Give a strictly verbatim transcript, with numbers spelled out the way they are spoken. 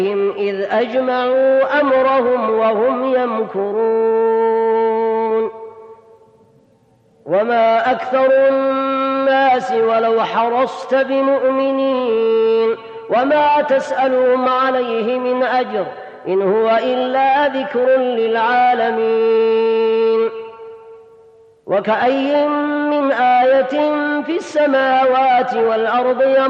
إذ أجمعوا أمرهم وهم يمكرون وما أكثر الناس ولو حرصت بمؤمنين وما تسألهم عليه من أجر إن هو إلا ذكر للعالمين وكأي من آية في السماوات والأرض